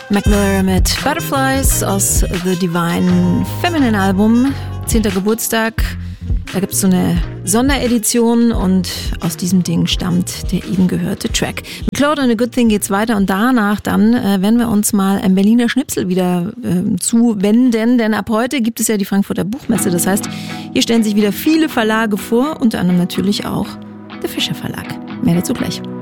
Mac Miller mit Butterflies aus The Divine Feminine Album, 10. Geburtstag. Da gibt es so eine Sonderedition und aus diesem Ding stammt der eben gehörte Track. Mit Claude and a Good Thing geht's weiter und danach dann werden wir uns mal einem Berliner Schnipsel wieder zuwenden, denn ab heute gibt es ja die Frankfurter Buchmesse. Das heißt, hier stellen sich wieder viele Verlage vor, unter anderem natürlich auch der Fischer Verlag. Mehr dazu gleich.